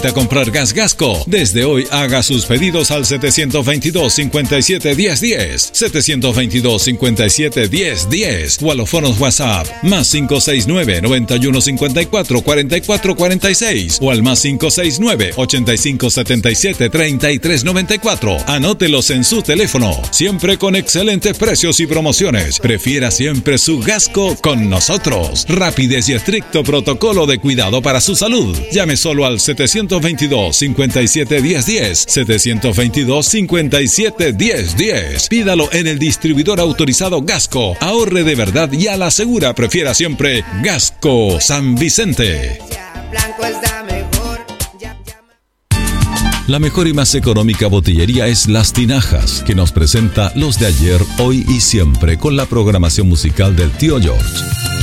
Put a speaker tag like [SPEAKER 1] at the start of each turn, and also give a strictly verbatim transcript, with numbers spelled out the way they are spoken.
[SPEAKER 1] A comprar gas Gasco. Desde hoy haga sus pedidos al setecientos veintidós, cincuenta y siete, diez, diez. setecientos veintidós, cincuenta y siete, diez, diez. O a los fonos WhatsApp. Más cinco seis nueve, noventa y uno cincuenta y cuatro, cuarenta y cuatro cuarenta y seis. O al más cinco seis nueve, ochenta y cinco setenta y siete, treinta y tres noventa y cuatro. Anótelos en su teléfono. Siempre con excelentes precios y promociones. Prefiera siempre su Gasco con nosotros. Rapidez y estricto protocolo de cuidado para su salud. Llame solo al setecientos veintidós, cincuenta y siete, diez, diez. setecientos veintidós, cincuenta y siete, diez, diez. Pídalo en el distribuidor autorizado Gasco. Ahorre de verdad y a la segura. Prefiera siempre Gasco San Vicente. La mejor y más económica botillería es Las Tinajas, que nos presenta los de ayer, hoy y siempre con la programación musical del tío George.